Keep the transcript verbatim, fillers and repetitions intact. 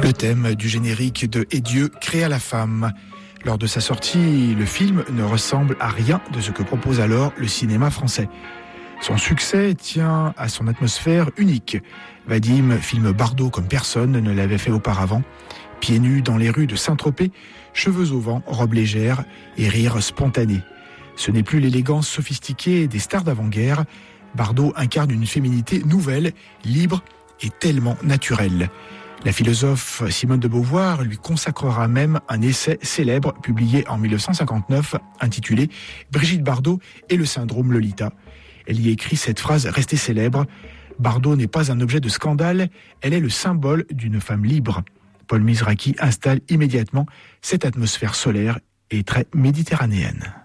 Le thème du générique de « Et Dieu créa la femme ». Lors de sa sortie, le film ne ressemble à rien de ce que propose alors le cinéma français. Son succès tient à son atmosphère unique. Vadim filme Bardot comme personne ne l'avait fait auparavant. Pieds nus dans les rues de Saint-Tropez, cheveux au vent, robe légère et rire spontané. Ce n'est plus l'élégance sophistiquée des stars d'avant-guerre. Bardot incarne une féminité nouvelle, libre et tellement naturelle. La philosophe Simone de Beauvoir lui consacrera même un essai célèbre publié en mille neuf cent cinquante-neuf intitulé « Brigitte Bardot et le syndrome Lolita ». Elle y écrit cette phrase restée célèbre « Bardot n'est pas un objet de scandale, elle est le symbole d'une femme libre ». Paul Mizraki installe immédiatement cette atmosphère solaire et très méditerranéenne.